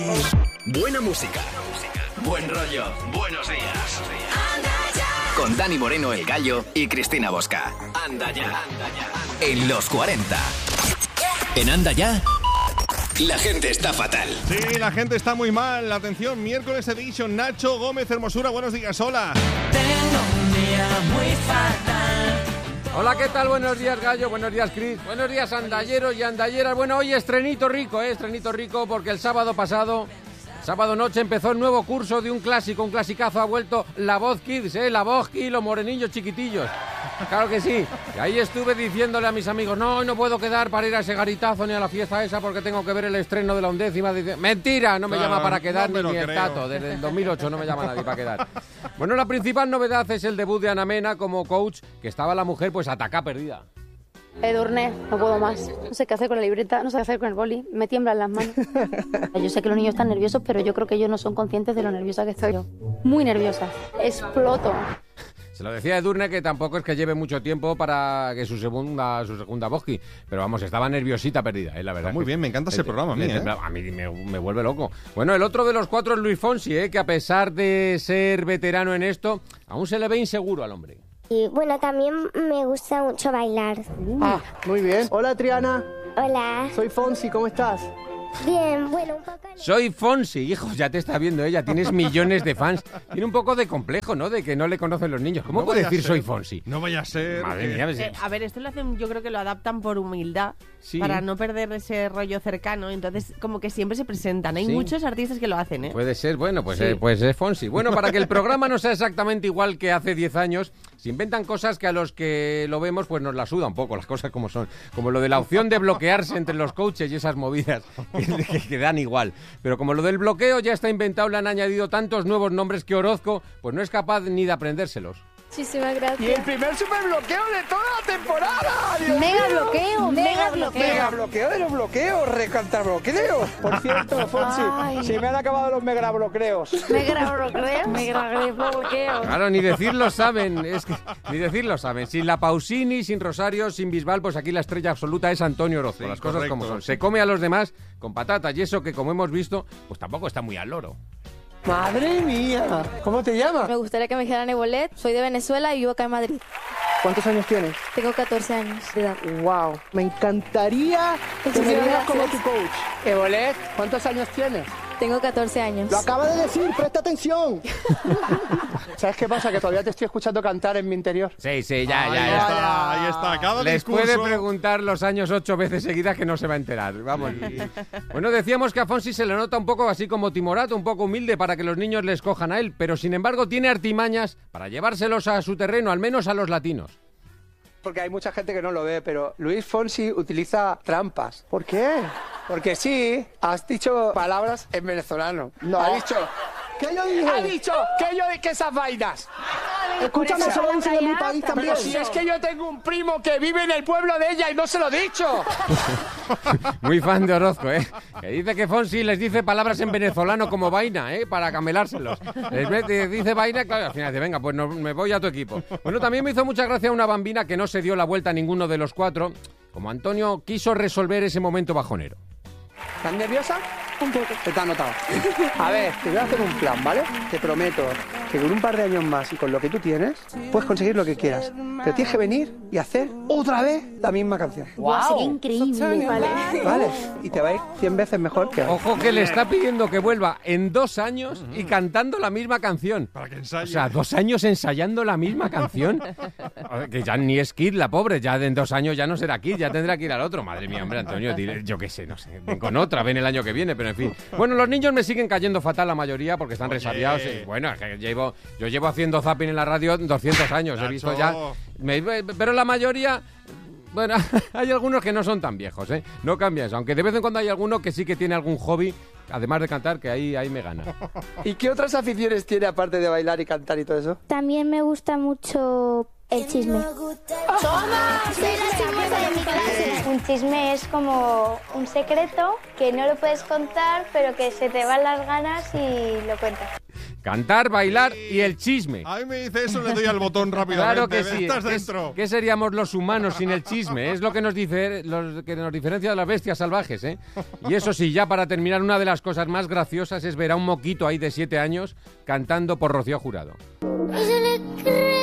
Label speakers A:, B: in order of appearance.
A: Buena música, buen rollo, buenos días. Con Dani Moreno, el Gallo, y Cristina Bosca. Anda ya. En los 40. En Anda ya, la gente está fatal.
B: Sí, la gente está muy mal. Atención, miércoles edition. Nacho Gómez Hermosura, buenos días, hola.
C: Tengo un día muy fatal.
D: Hola, ¿qué tal? Buenos días, Gallo. Buenos días, Cris. Buenos días, andalleros y andalleras. Bueno, hoy estrenito rico, estrenito rico, porque el sábado pasado, sábado noche, empezó el nuevo curso de un clasicazo. Ha vuelto La Voz Kids, La Voz Kids, los morenillos chiquitillos. Claro que sí. Y ahí estuve diciéndole a mis amigos, no puedo quedar para ir a ese garitazo ni a la fiesta esa porque tengo que ver el estreno de la 11ª. Dice, mentira, no me llama para quedar ni el Tato. Desde el 2008 no me llama nadie para quedar. Bueno, la principal novedad es el debut de Ana Mena como coach, que estaba la mujer pues atacá perdida.
E: Edurne, no puedo más. No sé qué hacer con la libreta, no sé qué hacer con el boli. Me tiemblan las manos. Yo sé que los niños están nerviosos, pero yo creo que ellos no son conscientes de lo nerviosa que estoy yo. Muy nerviosa. Exploto.
D: Se lo decía Edurne, que tampoco es que lleve mucho tiempo para que su segunda Boschi, pero vamos, estaba nerviosita perdida, la verdad.
B: Muy bien, me encanta ese programa a mí,
D: A mí me vuelve loco. Bueno, el otro de los cuatro es Luis Fonsi, que a pesar de ser veterano en esto, aún se le ve inseguro al hombre.
F: Y bueno, también me gusta mucho bailar.
G: Muy bien. Hola, Triana.
F: Hola.
G: Soy Fonsi, ¿cómo estás?
F: Bien, bueno, un poco...
D: Soy Fonsi, hijo, ya te está viendo ella, tienes millones de fans. Tiene un poco de complejo, ¿no? De que no le conocen los niños. ¿Cómo puede decir soy Fonsi?
B: No vaya a ser...
D: Madre mía,
H: a ver, esto lo hacen, yo creo que lo adaptan por humildad,
D: sí,
H: para no perder ese rollo cercano. Entonces, como que siempre se presentan. Hay muchos artistas que lo hacen,
D: Puede ser, bueno, pues,
H: sí.
D: Pues es Fonsi. Bueno, para que el programa no sea exactamente igual que hace 10 años, se inventan cosas que a los que lo vemos pues nos la suda un poco, las cosas como son. Como lo de la opción de bloquearse entre los coaches y esas movidas que dan igual. Pero como lo del bloqueo ya está inventado, le han añadido tantos nuevos nombres que Orozco pues no es capaz ni de aprendérselos.
E: Muchísimas gracias.
G: Y el primer superbloqueo de toda la temporada.
E: Mega bloqueo.
G: Mega bloqueo de los bloqueos, recantar bloqueos. Por cierto, Fonsi, se me han acabado los mega bloqueos.
E: Mega bloqueo.
D: Claro, ni decirlo saben, ni decirlo saben. Sin la Pausini, sin Rosario, sin Bisbal, pues aquí la estrella absoluta es Antonio Orozco, las cosas como son. Se come a los demás con patatas y eso que, como hemos visto, pues tampoco está muy al loro.
G: ¡Madre mía! ¿Cómo te llamas?
E: Me gustaría que me dijeran Ebolet. Soy de Venezuela y vivo acá en Madrid.
G: ¿Cuántos años tienes?
E: Tengo 14 años de edad.
G: ¡Wow! Me encantaría que me digas como tu coach. Ebolet, ¿cuántos años tienes?
E: Tengo 14 años.
G: Lo acaba de decir, presta atención. ¿Sabes qué pasa? Que todavía te estoy escuchando cantar en mi interior.
D: Sí,
B: Ahí está. Cada
D: Les
B: discurso...
D: puede preguntar los años 8 veces seguidas que no se va a enterar. Vamos. Bueno, decíamos que a Fonsi se le nota un poco así como timorato, un poco humilde para que los niños le escojan a él, pero sin embargo tiene artimañas para llevárselos a su terreno, al menos a los latinos.
G: Porque hay mucha gente que no lo ve, pero Luis Fonsi utiliza trampas. ¿Por qué? Porque sí, has dicho palabras en venezolano. No. Ha dicho... ¿Qué yo dije? Ha dicho que yo dije esas vainas. Escúchame, se lo dice de mi país también. Pero si es que yo tengo un primo que vive en el pueblo de ella y no se lo he dicho.
D: Muy fan de Orozco, que dice que Fonsi les dice palabras en venezolano como vaina, para camelárselos. Les dice vaina, claro, al final dice, venga, pues me voy a tu equipo. Bueno, también me hizo mucha gracia una bambina que no se dio la vuelta a ninguno de los cuatro, como Antonio quiso resolver ese momento bajonero.
G: ¿Estás nerviosa?
E: Un poco.
G: Se te ha notado. A ver, te voy a hacer un plan, ¿vale? Te prometo que con un par de años más y con lo que tú tienes, puedes conseguir lo que quieras. Pero tienes que venir y hacer otra vez la misma canción.
E: ¡Wow! Sería increíble.
G: Vale. Y te va a ir 100 veces mejor que ahora.
D: Ojo que le está pidiendo que vuelva en 2 años y cantando la misma canción.
B: Para que ensaye.
D: O sea, 2 años ensayando la misma canción. Que ya ni es Kid, la pobre. Ya en 2 años ya no será Kid, ya tendrá que ir al otro. Madre mía, hombre, Antonio, dile, yo qué sé, no sé. Ven con otra, ven el año que viene, pero en fin. Bueno, los niños me siguen cayendo fatal la mayoría porque están resabiados. Bueno, es que yo llevo haciendo zapping en la radio 200 años. He visto ya... Pero la mayoría... Bueno, hay algunos que no son tan viejos, No cambia eso. Aunque de vez en cuando hay alguno que sí que tiene algún hobby, además de cantar, que ahí me gana.
G: ¿Y qué otras aficiones tiene aparte de bailar y cantar y todo eso?
F: También me gusta mucho el chisme. Soy la chismosa de mi clase. Un chisme es como un secreto que no lo puedes contar, pero que se te van las ganas y lo cuentas.
D: Cantar, bailar y el chisme.
B: A mí me dice eso, le doy al botón rápidamente.
D: Claro que sí.
B: Estás dentro.
D: ¿Qué seríamos los humanos sin el chisme? Es lo que nos diferencia de las bestias salvajes, ¿eh? Y eso sí, ya para terminar, una de las cosas más graciosas es ver a un moquito ahí de 7 años cantando por Rocío Jurado.
F: Y se le cree